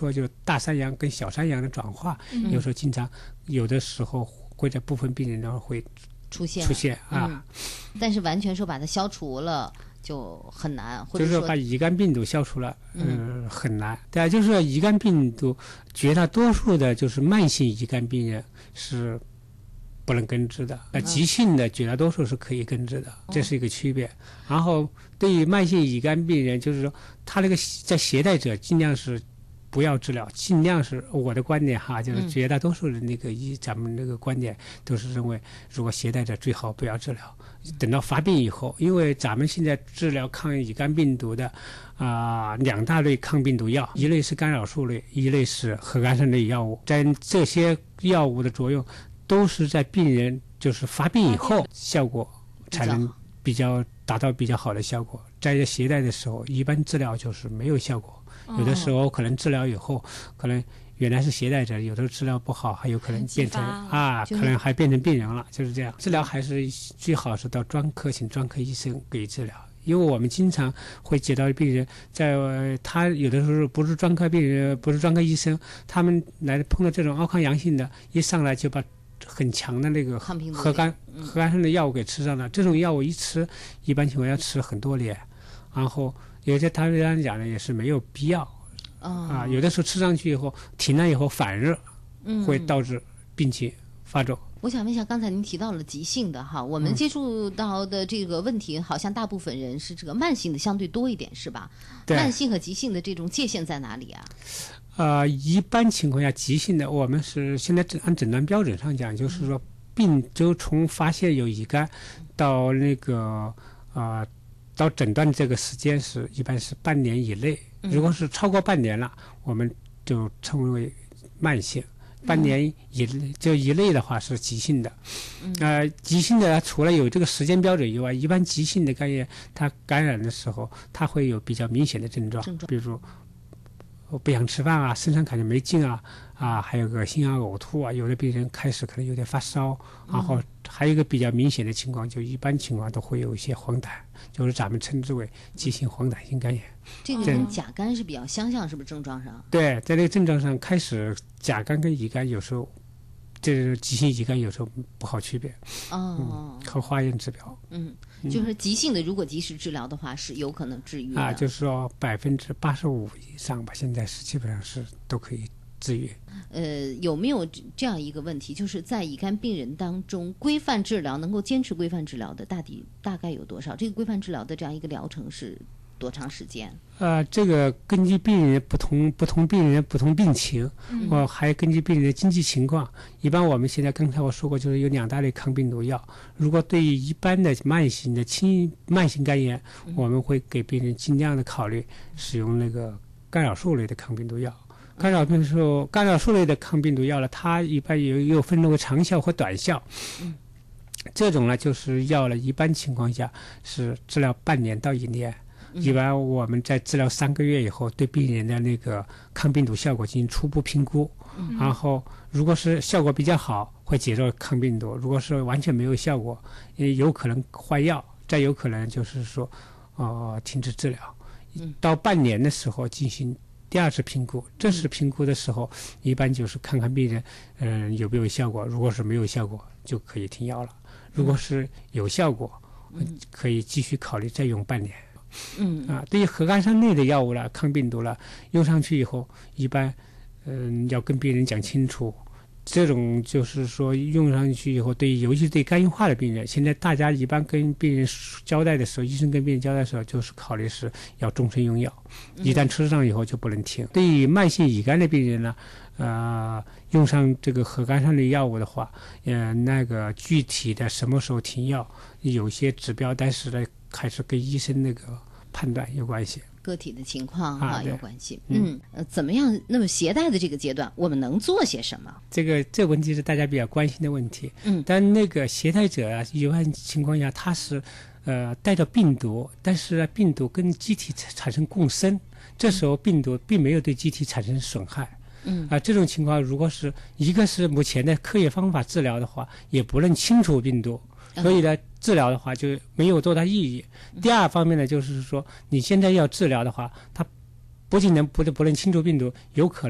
说，就是大山羊跟小山羊的转化，有时候经常有的时候会在部分病人呢会出现啊。 但是完全说把它消除了就很难，或者就是说把乙肝病毒消除了，很难。对啊，就是说乙肝病毒绝大多数的就是慢性乙肝病人是不能根治的，急性的绝大多数是可以根治的，这是一个区别。然后对于慢性乙肝病人，就是说他那个在携带者尽量是不要治疗，尽量是我的观点哈，就是绝大多数的那个咱们那个观点都是认为，如果携带者最好不要治疗，等到发病以后，因为咱们现在治疗抗乙肝病毒的两大类抗病毒药，一类是干扰素类，一类是核苷酸类药物，在这些药物的作用都是在病人就是发病以后效果才能达到比较好的效果，在携带的时候一般治疗就是没有效果，有的时候可能治疗以后可能原来是携带者，有的治疗不好还有可能变成可能还变成病人了，就是这样。治疗还是最好是到专科请专科医生给治疗，因为我们经常会接到病人他有的时候不是专科病人，不是专科医生，他们来碰到这种奥康阳性的，一上来就把很强的那个核苷酸的药物给吃上了，这种药物一吃一般情况下吃很多年，然后有些他们讲的也是没有必要有的时候吃上去以后停了以后反热，会导致病情发作。 我想问一下，刚才您提到了急性的哈，我们接触到的这个问题，好像大部分人是这个慢性的相对多一点，是吧？对，慢性和急性的这种界限在哪里啊？ 一般情况下，急性的我们是现在按诊断标准上讲，就是说病就从发现有乙肝到那个到诊断这个时间一般是半年以内，如果是超过半年了，我们就称为慢性。半年以内的话是急性的，急性的除了有这个时间标准以外，一般急性的肝炎它感染的时候，它会有比较明显的症状，比如我不想吃饭啊，身上感觉没劲还有恶心啊、呕吐啊，有的病人开始可能有点发烧，然后还有一个比较明显的情况，就一般情况都会有一些黄疸，就是咱们称之为急性黄疸性肝炎。 这个跟甲肝是比较相像，是不是症状上？ 对，在这个症状上，开始甲肝跟乙肝有时候，这个急性乙肝有时候不好区别。靠化验指标。 就是急性的，如果及时治疗的话，是有可能治愈的。 就是说85%以上吧，现在是基本上是都可以治愈。 有没有这样一个问题，就是在乙肝病人当中，规范治疗能够坚持规范治疗的大概有多少？这个规范治疗的这样一个疗程是多长时间？ 这个根据病人不同病人不同病情，还根据病人的经济情况。一般我们现在刚才我说过，就是有两大类抗病毒药。如果对于一般的慢性肝炎，我们会给病人尽量的考虑使用那个干扰素类的抗病毒药。干扰素类的抗病毒药呢，它一般有分为长效和短效。这种呢就是药呢，一般情况下是治疗半年到1年。一般我们在治疗3个月以后，对病人的那个抗病毒效果进行初步评估，然后如果是效果比较好，会接受抗病毒；如果是完全没有效果，也有可能换药，再有可能就是说停止治疗。到半年的时候进行第二次评估，这次评估的时候一般就是看看病人有没有效果，如果是没有效果就可以停药了，如果是有效果可以继续考虑再用半年。对于核苷酸类的药物了，抗病毒了，用上去以后一般要跟病人讲清楚，这种就是说用上去以后，尤其对肝硬化的病人，现在大家一般跟病人交代的时候，医生跟病人交代的时候，就是考虑是要终身用药，一旦吃上以后就不能停。对于慢性乙肝的病人呢，用上这个核苷酸类药物的话，那个具体的什么时候停药，有些指标，但是呢还是跟医生那个判断有关系， 个体的情况有关系。怎么样？那么携带的这个阶段，我们能做些什么？这个问题是大家比较关心的问题。但那个携带者一般情况下他是带着病毒，但是病毒跟机体产生共生，这时候病毒并没有对机体产生损害。这种情况如果是一个是目前的科学方法治疗的话，也不能清除病毒，所以呢治疗的话就没有多大意义。第二方面呢，就是说你现在要治疗的话，它不仅不能清除病毒，有可能